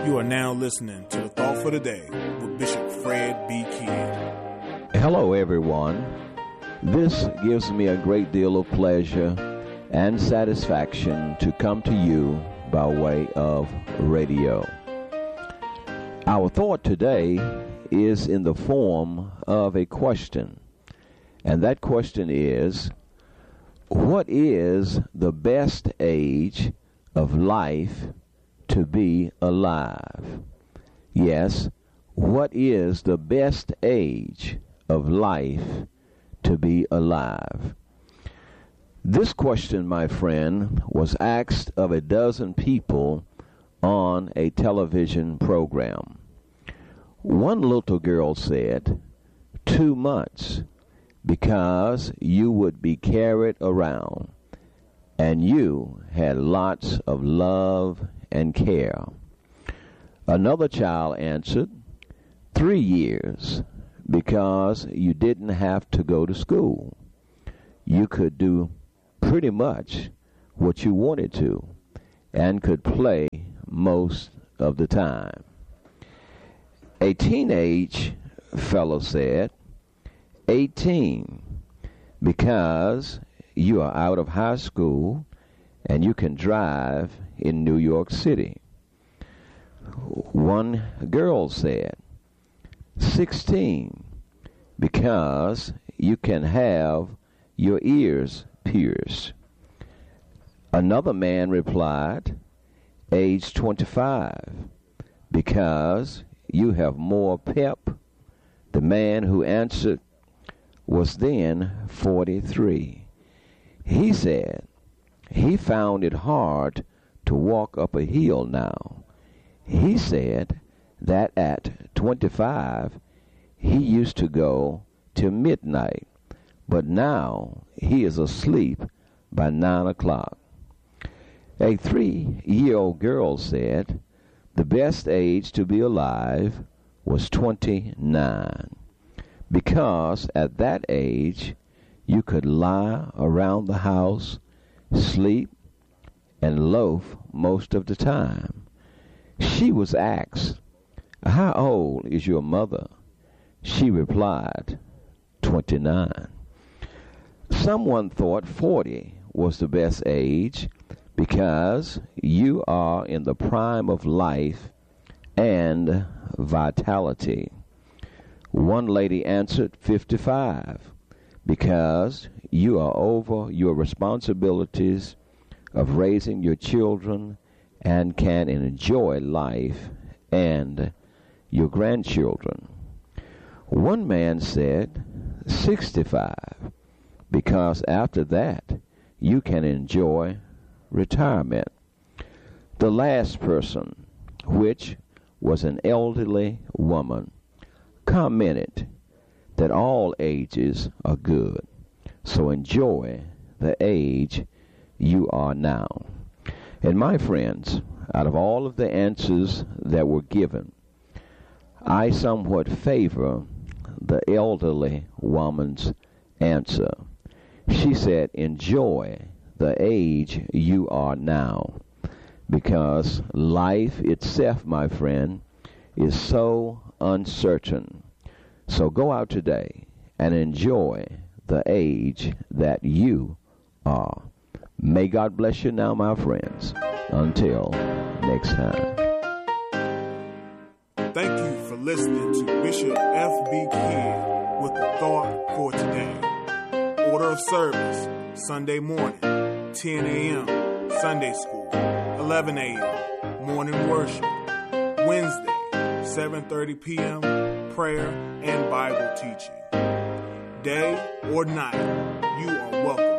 You are now listening to the Thought for the Day with Bishop Fred B. Kidd. Hello, everyone. This gives me a great deal of pleasure and satisfaction to come to you by way of radio. Our thought today is in the form of a question, and that question is, what is the best age of life to be alive? Yes, what is the best age of life to be alive? This question, my friend, was asked of a dozen people on a television program. One little girl said, 2 months, because you would be carried around and you had lots of love and care. Another child answered, 3 years, because you didn't have to go to school. You could do pretty much what you wanted to and could play most of the time. A teenage fellow said, 18, because you are out of high school and you can drive in New York City. One girl said, 16, because you can have your ears pierced. Another man replied, age 25, because you have more pep. The man who answered was then 43. He said he found it hard to walk up a hill now. He said that at 25 he used to go till midnight, but now he is asleep by 9 o'clock. A 3-year-old girl said the best age to be alive was 29, because at that age you could lie around the house, sleep, and loaf most of the time. She was asked, how old is your mother? She replied, 29. Someone thought 40 was the best age because you are in the prime of life and vitality. One lady answered 55 because you are over your responsibilities of raising your children and can enjoy life and your grandchildren. One man said 65 because after that you can enjoy retirement. The last person, which was an elderly woman, commented that all ages are good, so enjoy the age you are now. And my friends, out of all of the answers that were given, I somewhat favor the elderly woman's answer. She said, enjoy the age you are now, because life itself, my friend, is so uncertain. So go out today and enjoy the age that you are. May God bless you now, my friends. Until next time. Thank you for listening to Bishop F.B. Kidd with the Thought for Today. Order of service, Sunday morning, 10 a.m., Sunday school, 11 a.m., morning worship, Wednesday, 7:30 p.m., prayer and Bible teaching. Day or night, you are welcome